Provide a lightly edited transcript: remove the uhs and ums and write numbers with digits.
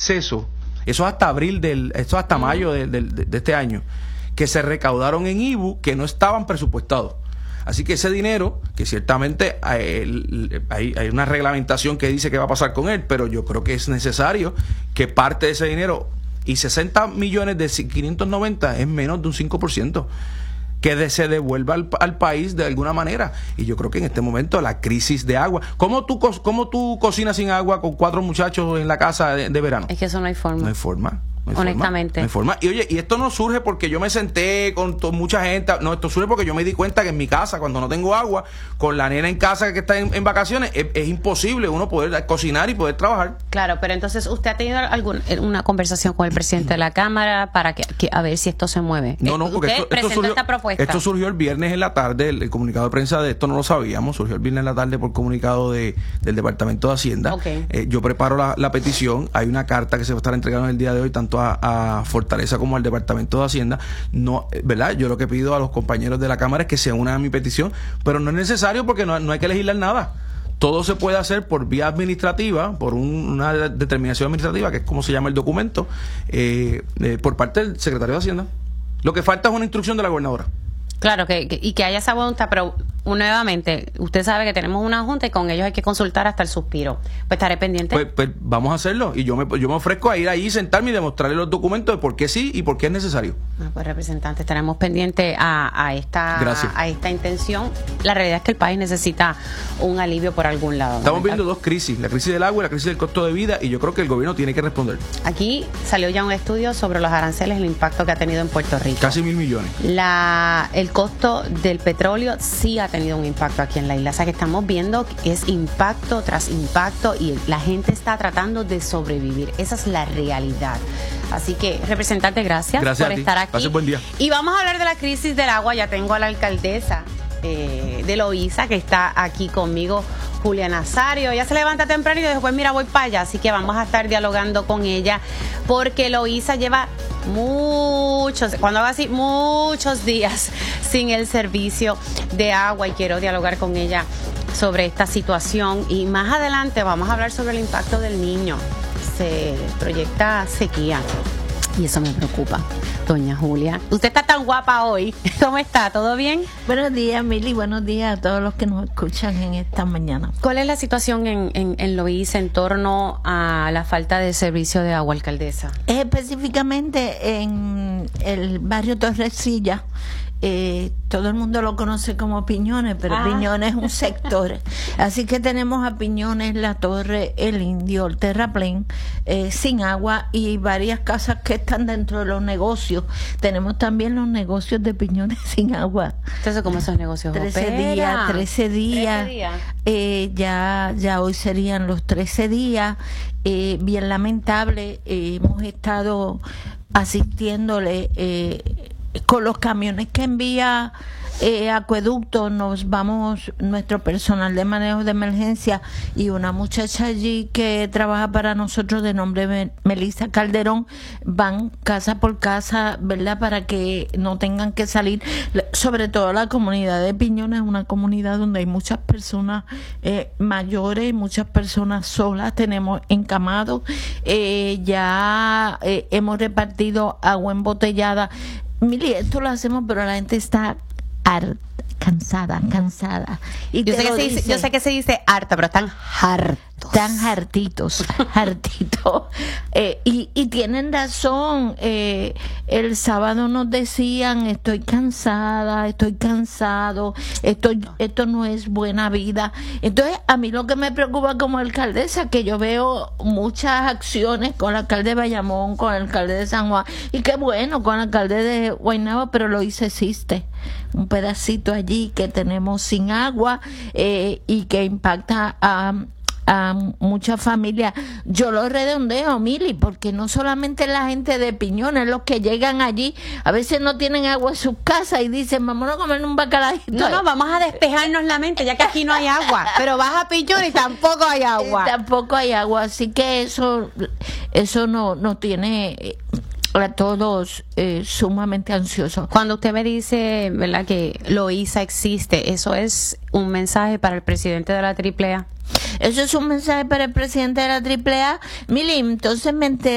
excesos, eso hasta eso hasta mayo de este año, que se recaudaron en IBU que no estaban presupuestados. Así que ese dinero, que ciertamente hay una reglamentación que dice que va a pasar con él, pero yo creo que es necesario que parte de ese dinero, y 60 millones de 590 es menos de un 5%, que se devuelva al país de alguna manera. Y yo creo que en este momento la crisis de agua, ¿cómo tú cocinas sin agua con 4 muchachos en la casa de verano? Es que eso no hay forma. No hay forma. Honestamente. No hay forma. Y oye, y esto no surge porque yo me senté con mucha gente. No, esto surge porque yo me di cuenta que en mi casa, cuando no tengo agua, con la nena en casa que está en vacaciones, es imposible uno poder cocinar y poder trabajar. Claro, pero entonces usted ha tenido una conversación con el presidente de la Cámara para que a ver si esto se mueve. No, porque usted presentó surgió, esta propuesta. Esto surgió el viernes en la tarde, el comunicado de prensa de esto no lo sabíamos, surgió el viernes en la tarde por comunicado del Departamento de Hacienda. Okay. Yo preparo la petición, hay una carta que se va a estar entregando en el día de hoy, tanto a Fortaleza como al Departamento de Hacienda. No, ¿verdad? Yo lo que pido a los compañeros de la Cámara es que se unan a mi petición, pero no es necesario porque no hay que legislar nada. Todo se puede hacer por vía administrativa, por una determinación administrativa, que es como se llama el documento, por parte del secretario de Hacienda. Lo que falta es una instrucción de la gobernadora. Claro, y que haya esa voluntad, pero nuevamente, usted sabe que tenemos una junta y con ellos hay que consultar hasta el suspiro. Pues estaré pendiente. Pues vamos a hacerlo, y yo me ofrezco a ir ahí, sentarme y demostrarle los documentos de por qué sí y por qué es necesario. Pues representante, estaremos pendientes a esta intención. La realidad es que el país necesita un alivio por algún lado. Estamos viendo 2 crisis, la crisis del agua y la crisis del costo de vida, y yo creo que el gobierno tiene que responder. Aquí salió ya un estudio sobre los aranceles, el impacto que ha tenido en Puerto Rico. Casi 1,000 millones. El costo del petróleo sí ha tenido un impacto aquí en la isla. O sea que estamos viendo que es impacto tras impacto y la gente está tratando de sobrevivir. Esa es la realidad. Así que, representante, gracias por estar aquí. Pase buen día. Y vamos a hablar de la crisis del agua. Ya tengo a la alcaldesa de Loíza que está aquí conmigo, Julia Nazario. Ella se levanta temprano y después, mira, voy para allá. Así que vamos a estar dialogando con ella porque Loíza lleva muchos días sin el servicio de agua y quiero dialogar con ella sobre esta situación. Y más adelante vamos a hablar sobre el impacto del Niño. Se proyecta sequía y eso me preocupa. Doña Julia, usted está tan guapa hoy. ¿Cómo está? ¿Todo bien? Buenos días, Mili. Buenos días a todos los que nos escuchan en esta mañana. ¿Cuál es la situación en Loíza en torno a la falta de servicio de agua, alcaldesa? Específicamente en el barrio Torrecilla. Todo el mundo lo conoce como Piñones, pero Piñones es un sector. Así que tenemos a Piñones, La Torre, El Indio, el Terraplén, sin agua, y varias casas que están dentro de los negocios. Tenemos también los negocios de Piñones sin agua. Entonces, ¿cómo esos negocios 13 días. Ya hoy serían los 13 días. Bien lamentable. Hemos estado asistiéndole con los camiones que envía Acueducto. Nos vamos, nuestro personal de manejo de emergencia y una muchacha allí que trabaja para nosotros de nombre Melissa Calderón, van casa por casa, ¿verdad? Para que no tengan que salir. Sobre todo la comunidad de Piñones es una comunidad donde hay muchas personas mayores, muchas personas solas, tenemos encamados, hemos repartido agua embotellada. Mili, esto lo hacemos, pero la gente está cansada. Y yo sé que se dice harta, pero están hartos. Están hartitos. Y tienen razón. El sábado nos decían, estoy cansada, estoy cansado, esto no es buena vida. Entonces, a mí lo que me preocupa como alcaldesa, que yo veo muchas acciones con el alcalde de Bayamón, con el alcalde de San Juan, y qué bueno, con el alcalde de Guaynabo, pero Loíza existe. Un pedacito allí que tenemos sin agua y que impacta a muchas familias. Yo lo redondeo, Mili, porque no solamente la gente de Piñones, los que llegan allí, a veces no tienen agua en sus casas y dicen, vámonos a comer un bacalaíto. No, vamos a despejarnos la mente, ya que aquí no hay agua, pero vas a Piñones y tampoco hay agua. Tampoco hay agua, así que eso no tiene a todos sumamente ansiosos. Cuando usted me dice, ¿verdad?, que Loíza existe, ¿eso es un mensaje para el presidente de la AAA? Eso es un mensaje para el presidente de la AAA. Mili, entonces me enteré